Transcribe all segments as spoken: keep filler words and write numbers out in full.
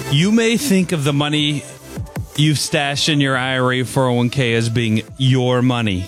You may think of the money you've stashed in your I R A four oh one k as being your money.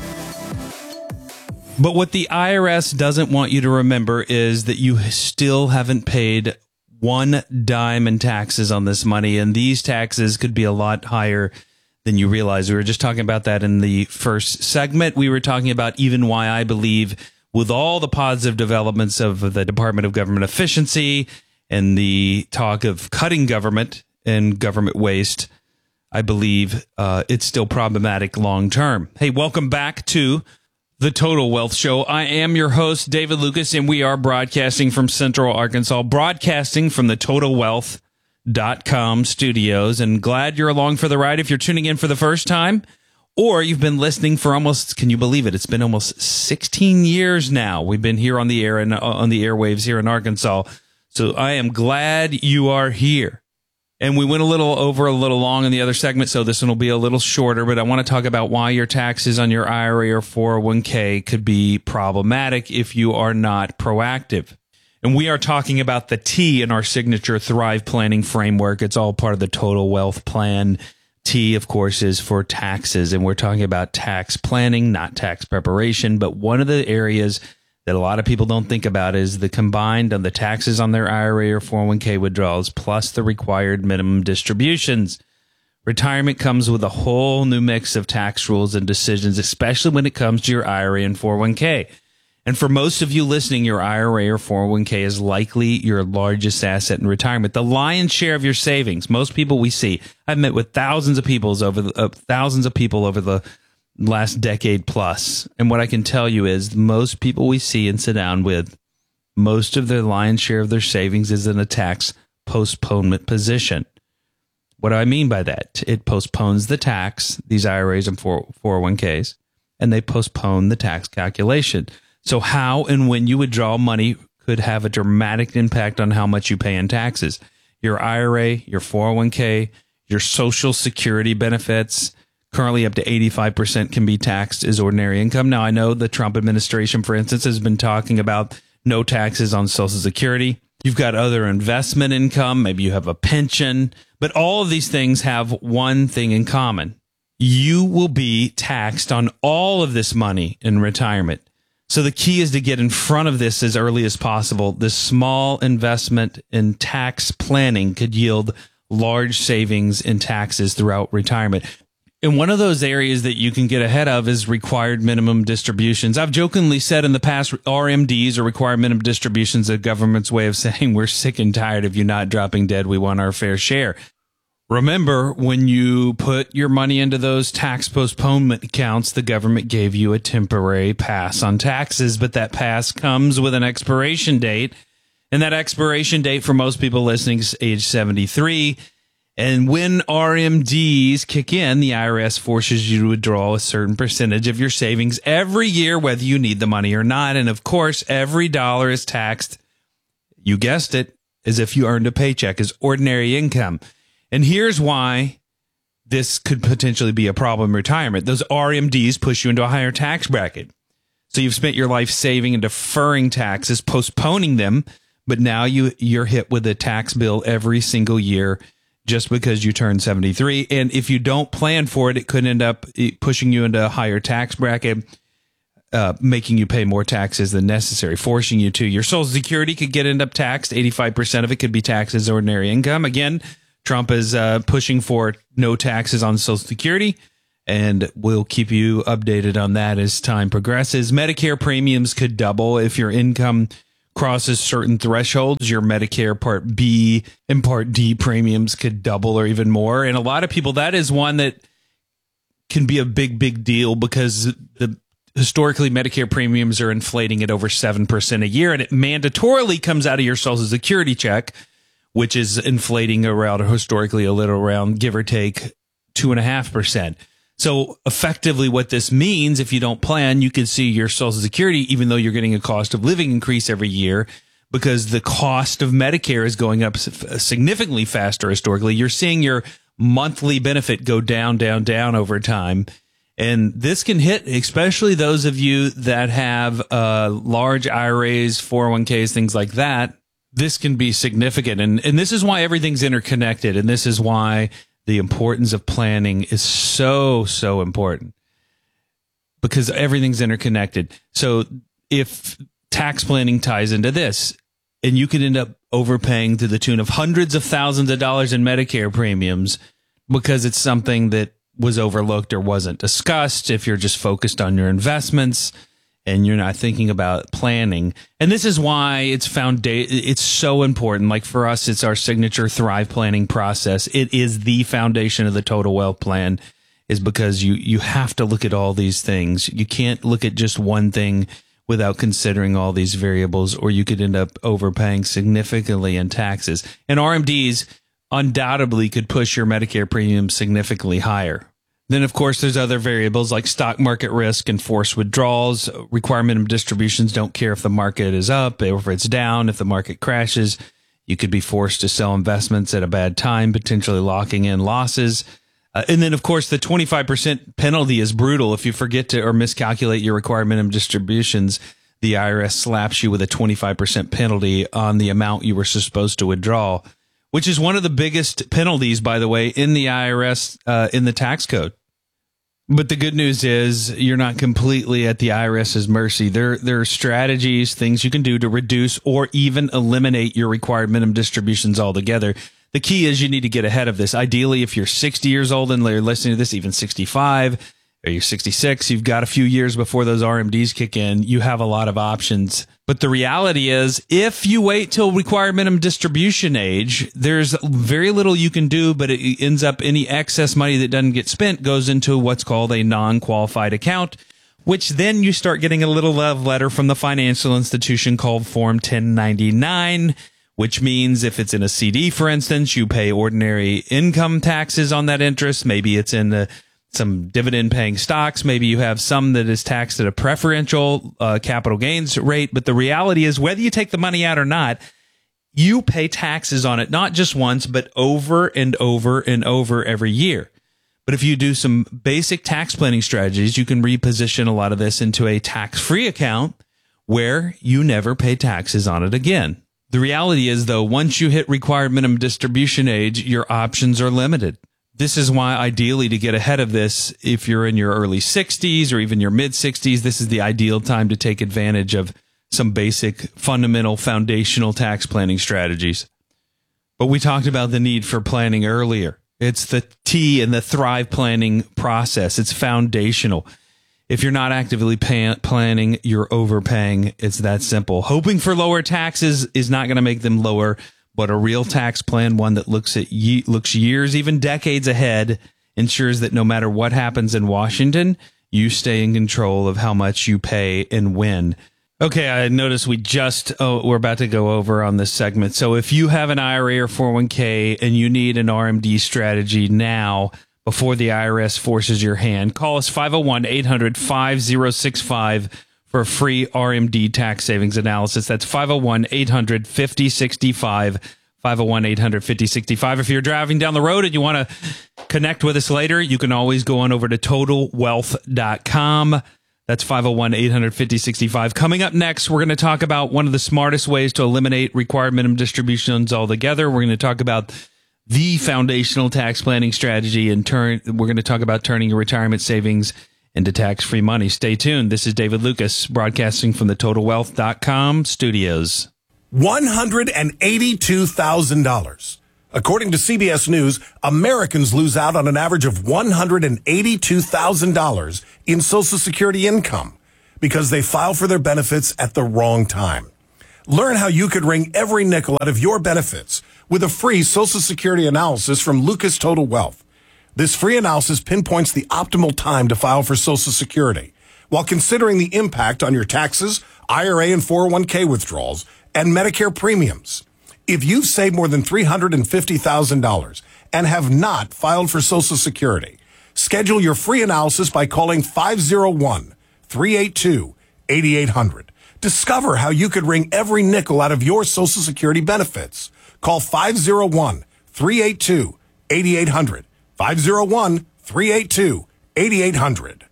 But what the I R S doesn't want you to remember is that you still haven't paid one dime in taxes on this money, and these taxes could be a lot higher than you realize. We were just talking about that in the first segment. We were talking about even why I believe, with all the positive developments of the Department of Government Efficiency and the talk of cutting government and government waste, I believe uh, it's still problematic long term. Hey, welcome back to the Total Wealth Show. I am your host, David Lucas, and we are broadcasting from Central Arkansas, broadcasting from the total wealth dot com studios. And glad you're along for the ride if you're tuning in for the first time, or you've been listening for almost, can you believe it? It's been almost sixteen years now. We've been here on the air and on the airwaves here in Arkansas. So I am glad you are here. And we went a little over a little long in the other segment, so this one will be a little shorter, but I want to talk about why your taxes on your I R A or four oh one k could be problematic if you are not proactive. And we are talking about the T in our signature Thrive Planning Framework. It's all part of the Total Wealth Plan. T, of course, is for taxes, and we're talking about tax planning, not tax preparation. But one of the areas that a lot of people don't think about is the combined of the taxes on their I R A or four oh one k withdrawals plus the required minimum distributions. Retirement comes with a whole new mix of tax rules and decisions, especially when it comes to your I R A and four oh one k. And for most of you listening, your I R A or four oh one k is likely your largest asset in retirement, the lion's share of your savings. Most people we see, I've met with thousands of people over the, uh, thousands of people over the last decade plus. And what I can tell you is most people we see and sit down with, most of their lion's share of their savings is in a tax postponement position. What do I mean by that? It postpones the tax, these I R As and four oh one k's, and they postpone the tax calculation. So how and when you withdraw money could have a dramatic impact on how much you pay in taxes. Your I R A, your four oh one k, your Social Security benefits, currently up to eighty-five percent can be taxed as ordinary income. Now, I know the Trump administration, for instance, has been talking about no taxes on Social Security. You've got other investment income. Maybe you have a pension. But all of these things have one thing in common. You will be taxed on all of this money in retirement. So the key is to get in front of this as early as possible. This small investment in tax planning could yield large savings in taxes throughout retirement. And one of those areas that you can get ahead of is required minimum distributions. I've jokingly said in the past, R M Ds, or required minimum distributions, the government's way of saying we're sick and tired of you not dropping dead. We want our fair share. Remember, when you put your money into those tax postponement accounts, the government gave you a temporary pass on taxes, but that pass comes with an expiration date. And that expiration date for most people listening is age seventy-three. And when R M Ds kick in, the I R S forces you to withdraw a certain percentage of your savings every year, whether you need the money or not. And of course, every dollar is taxed, you guessed it, as if you earned a paycheck, as ordinary income. And here's why this could potentially be a problem in retirement. Those R M Ds push you into a higher tax bracket. So you've spent your life saving and deferring taxes, postponing them, but now you, you're hit with a tax bill every single year just because you turned seventy-three. And if you don't plan for it, it could end up pushing you into a higher tax bracket, uh, making you pay more taxes than necessary, forcing you to. Your Social Security could get end up taxed. eighty-five percent of it could be taxed as ordinary income. Again, Trump is uh, pushing for no taxes on Social Security, and we'll keep you updated on that as time progresses. Medicare premiums could double if your income crosses certain thresholds. Your Medicare Part B and Part D premiums could double or even more. And a lot of people, that is one that can be a big, big deal because the historically Medicare premiums are inflating at over seven percent a year, and it mandatorily comes out of your Social Security check, which is inflating around historically a little around, give or take, two and a half percent. So effectively what this means, if you don't plan, you can see your Social Security, even though you're getting a cost of living increase every year, because the cost of Medicare is going up significantly faster historically. You're seeing your monthly benefit go down, down, down over time. And this can hit, especially those of you that have uh, large I R As, four oh one k's, things like that. this can be significant. And, and this is why everything's interconnected. And this is why the importance of planning is so, so important, because everything's interconnected. So if tax planning ties into this, and you could end up overpaying to the tune of hundreds of thousands of dollars in Medicare premiums because it's something that was overlooked or wasn't discussed, if you're just focused on your investments and you're not thinking about planning. And this is why it's founda- it's so important. Like for us, it's our signature Thrive planning process. It is the foundation of the Total Wealth Plan, is because you, you have to look at all these things. You can't look at just one thing without considering all these variables, or you could end up overpaying significantly in taxes. And R M Ds undoubtedly could push your Medicare premium significantly higher. Then, of course, there's other variables like stock market risk and forced withdrawals. Required minimum distributions don't care if the market is up or if it's down. If the market crashes, you could be forced to sell investments at a bad time, potentially locking in losses. Uh, and then, of course, the twenty-five percent penalty is brutal. If you forget to or miscalculate your required minimum distributions, the I R S slaps you with a twenty-five percent penalty on the amount you were supposed to withdraw, which is one of the biggest penalties, by the way, in the I R S, uh, in the tax code. But the good news is you're not completely at the IRS's mercy. There, there are strategies, things you can do to reduce or even eliminate your required minimum distributions altogether. The key is you need to get ahead of this. Ideally, if you're sixty years old and you're listening to this, even sixty-five, or you're sixty-six, you've got a few years before those R M Ds kick in. You have a lot of options. But the reality is, if you wait till required minimum distribution age, there's very little you can do, but it ends up any excess money that doesn't get spent goes into what's called a non-qualified account, which then you start getting a little love letter from the financial institution called Form ten ninety-nine, which means if it's in a C D, for instance, you pay ordinary income taxes on that interest. Maybe it's in the some dividend-paying stocks. Maybe you have some that is taxed at a preferential uh, capital gains rate. But the reality is, whether you take the money out or not, you pay taxes on it, not just once, but over and over and over every year. But if you do some basic tax planning strategies, you can reposition a lot of this into a tax-free account where you never pay taxes on it again. The reality is, though, once you hit required minimum distribution age, your options are limited. This is why, ideally, to get ahead of this, if you're in your early sixties or even your mid-sixties, this is the ideal time to take advantage of some basic, fundamental, foundational tax planning strategies. But we talked about the need for planning earlier. It's the T in the Thrive planning process. It's foundational. If you're not actively pay- planning, you're overpaying. It's that simple. Hoping for lower taxes is not going to make them lower. But a real tax plan, one that looks at ye- looks years, even decades ahead, ensures that no matter what happens in Washington, you stay in control of how much you pay and when. Okay, I noticed we just, oh, we're about to go over on this segment. So if you have an I R A or four oh one k and you need an R M D strategy now before the I R S forces your hand, call us five oh one, eight hundred, five oh six five for a free R M D tax savings analysis. That's five oh one, eight hundred, fifty, sixty-five, five oh one, eight hundred, fifty, sixty-five. If you're driving down the road and you want to connect with us later, you can always go on over to total wealth dot com. That's five oh one, eight hundred, fifty, sixty-five. Coming up next, we're going to talk about one of the smartest ways to eliminate required minimum distributions altogether. We're going to talk about the foundational tax planning strategy, and turn. We're going to talk about turning your retirement savings into tax-free money. Stay tuned. This is David Lucas, broadcasting from the total wealth dot com studios. one hundred eighty-two thousand dollars. According to C B S News, Americans lose out on an average of one hundred eighty-two thousand dollars in Social Security income because they file for their benefits at the wrong time. Learn how you could wring every nickel out of your benefits with a free Social Security analysis from Lucas Total Wealth. This free analysis pinpoints the optimal time to file for Social Security while considering the impact on your taxes, I R A and four oh one k withdrawals, and Medicare premiums. If you've saved more than three hundred fifty thousand dollars and have not filed for Social Security, schedule your free analysis by calling five oh one, three eight two, eight eight hundred. Discover how you could wring every nickel out of your Social Security benefits. Call five oh one, three eight two, eight eight hundred. five oh one, three eight two, eight eight hundred.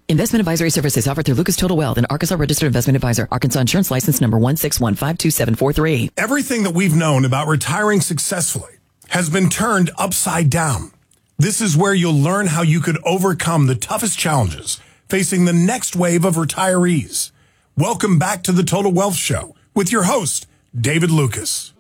Investment advisory services offered through Lucas Total Wealth, an Arkansas registered investment advisor. Arkansas Insurance License number one six one five two seven four three. Everything that we've known about retiring successfully has been turned upside down. This is where you'll learn how you could overcome the toughest challenges facing the next wave of retirees. Welcome back to the Total Wealth Show with your host, David Lucas.